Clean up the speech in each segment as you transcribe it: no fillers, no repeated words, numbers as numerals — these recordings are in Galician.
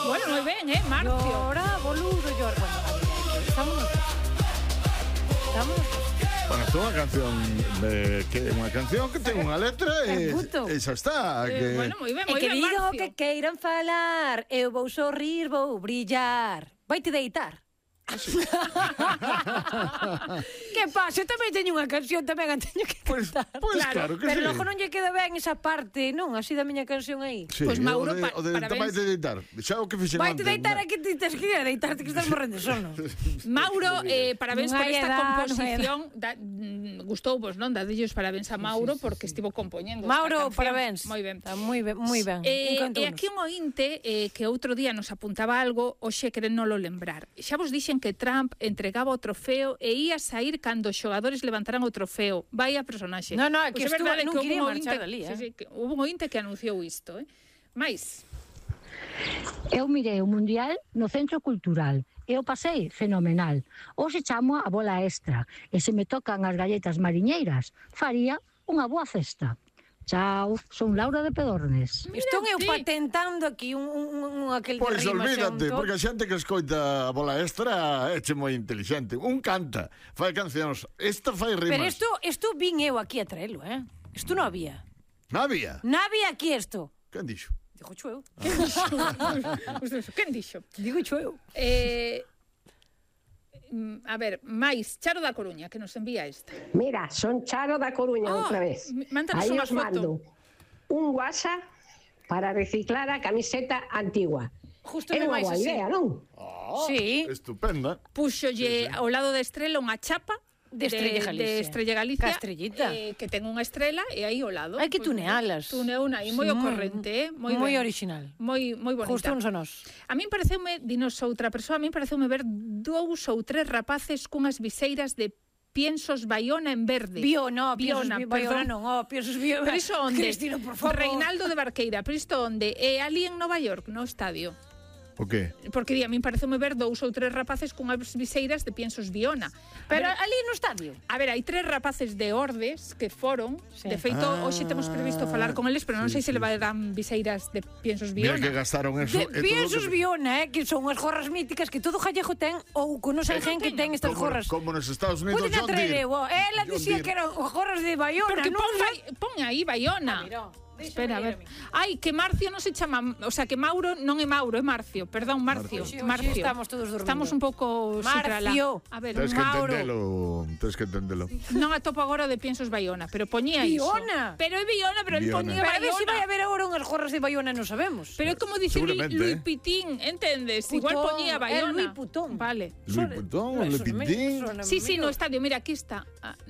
Bueno, moi ben, Marcio. Llora, boludo, llora. Bueno, vámonos. Bueno, isto é unha canción que ten unha letra e xa está. Bueno, moi ben, E que digan o Marcio. que queiran falar, eu vou sorrir, vou brillar. Vaite deitar. Que pasa? Eu tamén teño unha canción, tamén a teño que cantar. Pois claro que Pero sí. logo non lle queda ben esa parte, non? Así da miña canción aí. Sí, Pois, Mauro, o de parabéns. vaite deitar. Xa o que fixen Vaite antes. deitar aquí, ti tes que ir a deitarte que estás morrendo de sono. Mauro, parabéns Non por hai esta edad, composición. Gustouvos, non? Dadillos parabéns a Mauro porque estivo compoñendo Mauro, esta canción. parabéns. Moi ben. Está moi ben, moi ben. E aquí un ointe que outro día nos apuntaba algo, hoxe querénolo lembrar. Xa vos dixen que Trump entregaba o trofeo e ia sair cando os xogadores levantaran o trofeo. Vai a personaxe. No, que Pois é estuvo, verdade non que quería houve un marchar ointe- dali, Sí, que houve un ointe que anunciou isto, Mais Eu mirei o Mundial no Centro Cultural e o pasei fenomenal. Hoxe chamo a bola extra e se me tocan as galletas mariñeiras, faría unha boa festa. Chao, son Laura de Pedornes. Estou eu ti. patentando aquí un aquel Pois de rima olvídate, xunto. porque a xente que escoita a bola extra é moi inteligente. Un canta, fai cancións. Esta fai rimas. Pero isto vin eu aquí a traelo, Isto non había. Non había? Non había aquí isto. Quen dixo? Digo cho eu. quen dixo? Digo cho eu. A ver, máis Charo da Coruña que nos envía esta. Mira, son Charo da Coruña outra vez. Mándanos Aí unha os mando foto. un WhatsApp para reciclar a camiseta antigua. Justo É de unha máis boa así. idea, non? Sí. Estupenda. Puxolle ao lado da estrela unha chapa De Estrella Galicia. De Estrella Galicia. Ca estrellita. Que ten unha estrela e aí ao lado. Hai que tunealas. Tuneuna aí, moi ocorrente, moi moi ben. original. Moi bonita. Justo uns a nós. A min pareceume, dinos outra persoa, a min pareceume ver 2 ou 3 rapaces cunhas viseiras de piensos Baiona en verde. Biona, Biona, Baiona perdón. non, piensos Biona. Pero iso onde? Cristina, por favor. Reinaldo de Barqueira, pero isto onde? Ali en Nova York, no estadio. O qué? Porque a min pareceume ver 2 ou 3 rapaces cunhas viseiras de piensos Biona. Pero ali no estadio. A ver, hai 3 rapaces de Ordes que foron. Sí. De feito, hoxe temos previsto falar con eles, pero non sei se levarán viseiras de piensos Mira Biona. que gastaron eso. De piensos Biona, que son as gorras míticas que todo Jallejo ten ou con os gen que ten estas gorras. Como nos Estados Unidos, Pueden John Deere. atraer, ela John dicía Deere. que eran gorras de Baiona, Porque non pon aí Baiona. Espera, a ver. Ai, que Marcio non se chama, o sea, que Mauro non é Mauro, é Marcio. Perdón, Marcio. Marcio. Estamos todos dormindo. Estamos un pouco Marcio. A ver, Tens que Mauro. entendelo. Non atopo agora de piensos Baiona, pero poñía iso. Biona. Pero é Biona, pero el Biona. poñía Para ver se vai Baiona. haber agora unhas gorras de Baiona, non sabemos. Pero é como dicir Seguramente, Louis Pitín, entendes? Igual Putón, poñía é Baiona. Louis Putón. Vale. Louis Vuitton, Le Pitín. Sí, no estadio, mira, aquí está.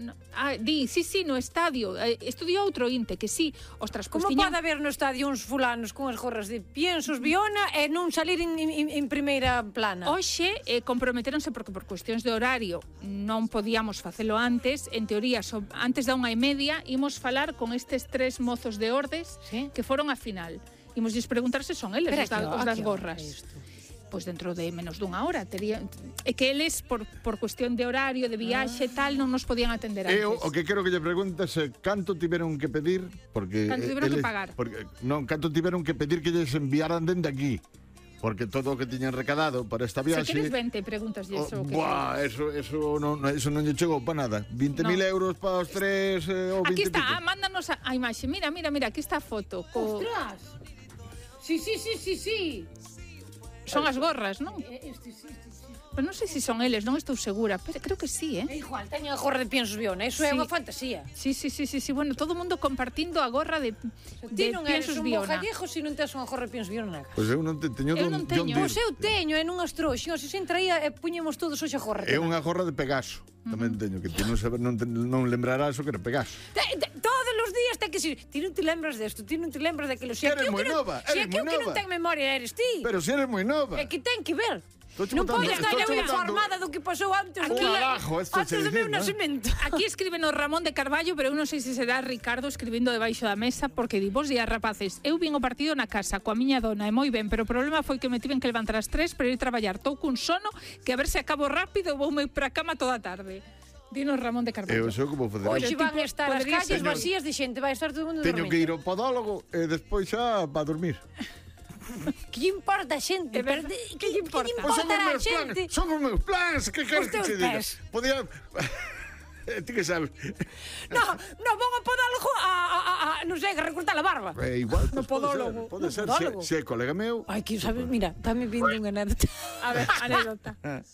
Sí, no estadio. Estudiou outro inte, que sí. Ostras, Como pues pode haber no estadio uns fulanos con as gorras de piensos Biona e non salir en primeira plana? Hoxe comprometeronse porque por cuestións de horario non podíamos facelo antes. En teoría, antes da 1:30 imos falar con estes 3 mozos de Ordes, Sí. que foron a final. Imos preguntar se son eles Pero os das gorras. Pois dentro de menos dunha hora é que eles por cuestión de horario, de viaxe tal, non nos podían atender antes. Eu o que quero que lle preguntes é canto tiveron que pedir, porque Canto tiveron que pagar. Porque non, canto tiveron que pedir que lles enviaran dende aquí. Porque todo o que tiñan recadado para esta viaxe. Se queres 20 preguntas eso que buah, eso non lle chegou para nada. 20.000 euros para os tres ou 20. Aquí está, mándanos a imaxe. Mira, aquí está a foto. Ostras. Sí. Son as gorras, non? Pero non sei se son eles, non estou segura, pero creo que sí, É igual, teñen a gorra de piensos Biona, iso é Sí. unha fantasía. Sí, bueno, todo o mundo compartindo a gorra de Ti non eres piensos un bo Biona. gallego se non tes unha gorra de piensos Biona na casa. Pois eu non teño Eu non teño. John Pois Deere. eu teño, e nunhas trouxen, se sen traía e puñemos todos hoxe a gorra. É unha gorra de Pegaso. Tamén teño que ti non lembrarás o que era Pegaso. Todos os días ten que ser. Ti non te lembras desto, ti non te lembras daquilo. Se Eres aquí o moi que non- nova, Se eres aquí o moi que non nova. ten memoria eres ti. Pero si eres moi nova. É que ten que ver. Estou Non botando- pode estar estou eu botando- informada do que pasou antes Un alajo, esto antes se do dice, meu ¿no? nacemento. Aquí escríbenos Ramón de Carballo, pero eu non sei se será Ricardo escribindo debaixo da mesa, porque di, bos días, rapaces, eu vin o partido na casa coa miña dona, e moi ben, pero o problema foi que me tiven que levantar ás 3 para ir traballar. Tou cun sono que a ver se acabo rápido voume para a cama toda a tarde. Dinos Ramón de Carballo. Eu sei como facer. Hoxe Pero van tipo, a estar as podería calles ser- vacías de xente, vai estar todo o mundo Teño dormindo. que ir ao podólogo e despois xa para dormir. Que lle importa a xente? Que lle importa? Pois son os a meus xente? planes, son os meus plans, que queres que teus te diga? pés. Podía... Ti que sabes? No, vou a podólogo non sei, a recortar a barba. Igual, No pues, podólogo. pode ser, No podólogo. se é colega meu. Ai, que sabes, mira, dame vindo unha anécdota. A ver, anécdota.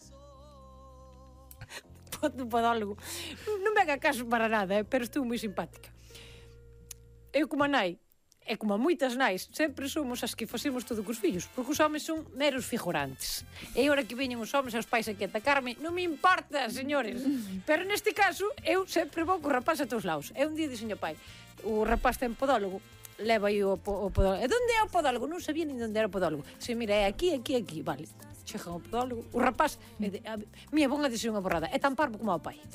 Do podólogo. Non me haga caso para nada, pero estou moi simpática. Eu como a nai, e como a moitas nais, sempre somos as que facemos todo cos fillos, porque os homes son meros figurantes. E agora que veñen os homes e os pais aquí a atacarme, non me importa, señores. Pero neste caso, eu sempre vou co rapaz a todos lados. E un día dixen ao pai, o rapaz ten podólogo, leva aí o podólogo. E onde é o podólogo? Non sabía nin onde era o podólogo. Se mira, é aquí, vale. Chegan ao podólogo, o rapaz, mía, bon a dicir unha borrada, é tan parvo como o pai.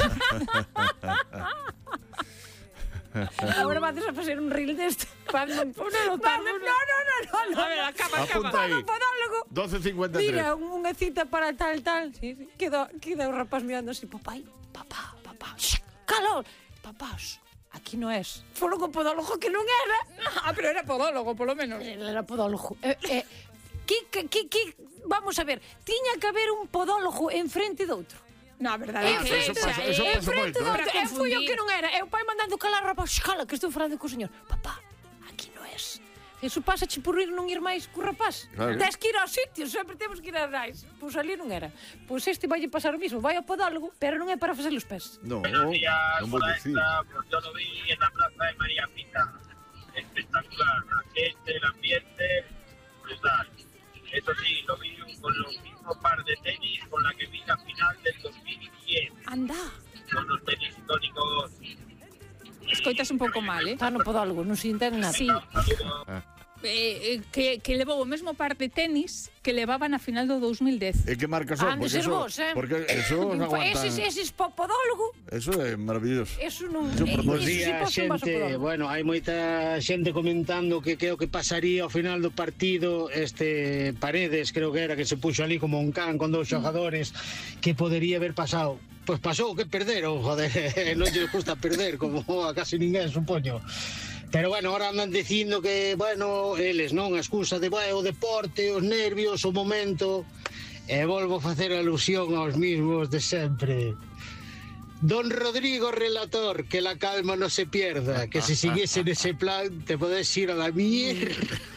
Agora vas a facer un reel deste. No. A ver, acaba. Apunta aí. Podólogo. 12.53. Mira, unha cita para tal. Sí. Queda o rapaz mirando así, papá, shh, calor. Papá, aquí non es. Foron co podólogo que non era. Pero era podólogo, polo menos. Era podólogo. Vamos a ver, tiña que haber un podólogo enfrente do outro. No, a verdade é que Eso pasa moito, E foi o que non era. E o pai mandando calar o rapaz, cala, que estou falando co señor. Papá, aquí non es. Eso pasa por ir non ir máis co rapaz. Claro. Tens que ir aos sitios, sempre temos que ir a nais. Pois ali non era. Pois este vai pasar o mismo, vai ao podólogo, pero non é para facer os pés. No, Buenos días, non vou hola, dicir. pues yo lo vi en la plaza de María Pita. Espectacular, la gente, el ambiente, brutal. Eso sí, lo vi con los mismos par de tenis con la que vi la final del 2010. Anda. Con los tenis icónicos. escoitas un pouco mal, Está no podólogo, non se entende nada. Sí. Que levou o mesmo par de tenis que levaba na final do 2010. E que marca son? Han de ser vos, Porque eso non aguanta. Eses podólogo, Eso é maravilloso. eso non... Bos eso sí días, pode ser un vaso xente. podólogo. Bueno, hai moita xente comentando que creo que pasaría ao final do partido Paredes, creo que era, que se puxo ali como un can con dous xogadores, que podería haber pasado. Pois pasou, que perderon, joder, non lle gusta perder, como a casi ninguén, supoño. Pero bueno, ahora andan dicindo que, bueno, eles non, a excusa de, o deporte, os nervios, o momento, e volvo a facer alusión aos mismos de sempre. Don Rodrigo relator, que la calma no se pierda, que si siguiese en ese plan te podés ir a la mierda.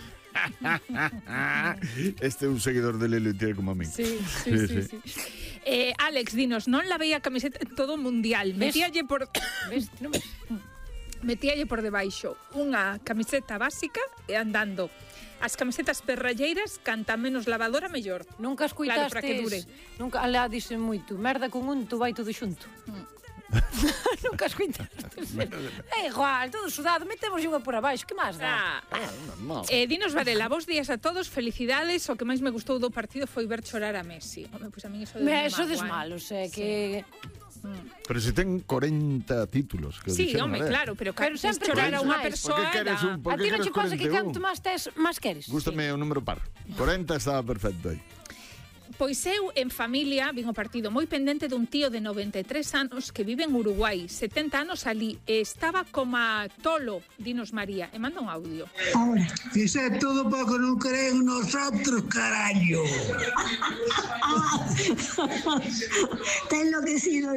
Este é un seguidor de Lelo Tier como a min. Sí. Alex, dinos, non la veía camiseta en todo o mundial. Metíalle por... Metíalle por debaixo unha camiseta básica e andando. As camisetas perralleiras, canta menos lavadora, mellor. Nunca escuitastes... Claro, para que dure. Nunca, alá dicen moito, merda con unto vai todo xunto. Nunca escuitastes. É igual, todo sudado, metemos unha por abaixo, que máis dá? Dinos Varela, bons días a todos, felicidades. O que máis me gustou do partido foi ver chorar a Messi. Home, pois a min iso Eso des malos, que... Pero se ten 40 títulos. Que Sí, dixeron, home, claro, pero sempre chorar a unha máis. persoa Por que queres un- A ti non che pasa que 41? canto máis tes, máis queres? Gústame o número par. 40 estaba perfecto aí. Pois eu, en familia, vin o partido moi pendente dun tío de 93 anos que vive en Uruguai, 70 anos ali, e estaba como tolo, dinos María, e manda un audio. Ahora, eso es todo porque no creen nosotros, carajo. Está enloquecido.